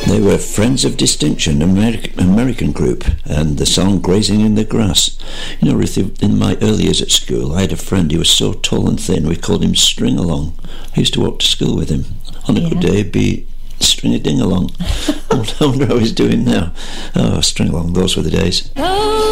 They were Friends of Distinction, American group, and the song Grazing in the Grass. You know, Ruth, in my early years at school, I had a friend, he was so tall and thin, we called him String Along. I used to walk to school with him. On a good day, he'd be String a Ding Along. I wonder how he's doing now. Oh, String Along, those were the days.